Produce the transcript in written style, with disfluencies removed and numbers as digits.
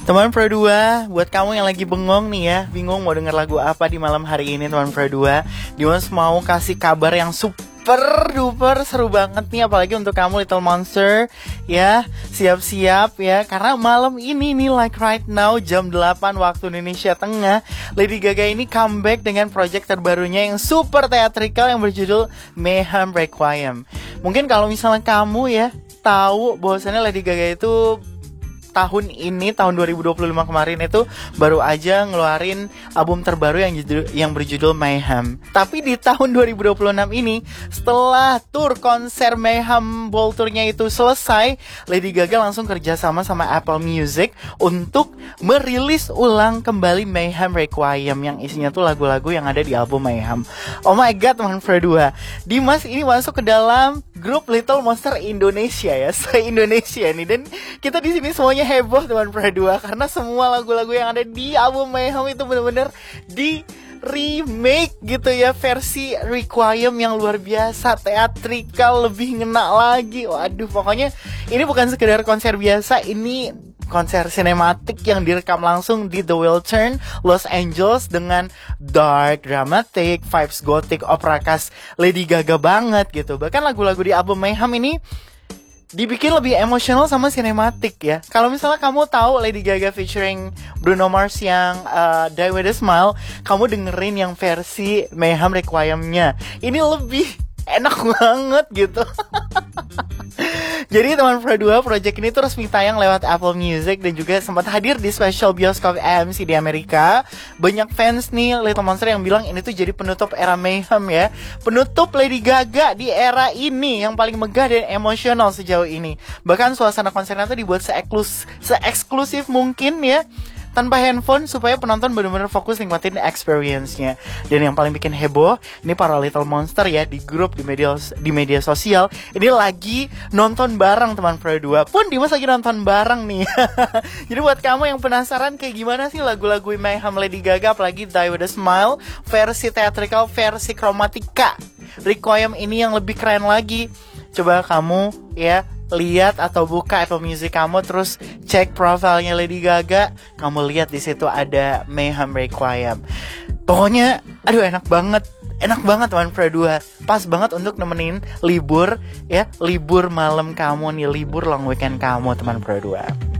Teman Pro 2, buat kamu yang lagi bengong nih ya, bingung mau denger lagu apa di malam hari ini teman Pro 2, Dimas mau kasih kabar yang super duper seru banget nih, apalagi untuk kamu Little Monster ya. Siap-siap ya, karena malam ini nih, like right now jam 8 waktu Indonesia Tengah, Lady Gaga ini comeback dengan project terbarunya yang super teatrikal yang berjudul Mayhem Requiem. Mungkin kalau misalnya kamu ya tahu bahwasannya Lady Gaga itu tahun 2025 kemarin itu baru aja ngeluarin album terbaru yang berjudul Mayhem. Tapi di tahun 2026 ini, setelah tour konser Mayhem World Tour-nya itu selesai, Lady Gaga langsung kerja sama Apple Music untuk merilis ulang kembali Mayhem Requiem yang isinya tuh lagu-lagu yang ada di album Mayhem. Oh my god, teman Pro 2, Dimas ini masuk ke dalam grup Little Monster Indonesia ya, se-Indonesia nih, dan kita di sini semuanya heboh teman Pro 2 karena semua lagu-lagu yang ada di album Mayhem itu benar-benar di remake gitu ya, versi Requiem yang luar biasa, teatrikal, lebih ngena lagi. Waduh, pokoknya ini bukan sekedar konser biasa, ini konser sinematik yang direkam langsung di The Wiltern, Los Angeles dengan dark, dramatic, vibes gothic, opera khas Lady Gaga banget gitu. Bahkan lagu-lagu di album Mayhem ini dibikin lebih emosional sama sinematik ya. Kalau misalnya kamu tahu Lady Gaga featuring Bruno Mars yang Die With A Smile, kamu dengerin yang versi Mayhem Requiem-nya, ini lebih enak banget gitu. Jadi teman Pro 2, project ini tuh resmi tayang lewat Apple Music dan juga sempat hadir di special bioskop AMC di Amerika. Banyak fans nih Little Monster yang bilang ini tuh jadi penutup era Mayhem ya, penutup Lady Gaga di era ini yang paling megah dan emosional sejauh ini. Bahkan suasana konsernya tuh dibuat se-eksklusif mungkin ya, tanpa handphone, supaya penonton benar-benar fokus nikmatin experience-nya. Dan yang paling bikin heboh, ini para Little Monster ya, di grup, di media sosial, ini lagi nonton bareng teman Pro 2. Pun Dimas lagi nonton bareng nih. Jadi buat kamu yang penasaran kayak gimana sih lagu-lagu Mayhem Lady Gaga, apalagi Die With A Smile, versi theatrical, versi kromatika Requiem ini yang lebih keren lagi, coba kamu ya lihat atau buka Apple Music kamu, terus cek profilnya Lady Gaga, kamu lihat di situ ada Mayhem Requiem. Pokoknya aduh enak banget teman Pro 2. Pas banget untuk nemenin libur ya, libur malam kamu nih, libur long weekend kamu teman Pro 2.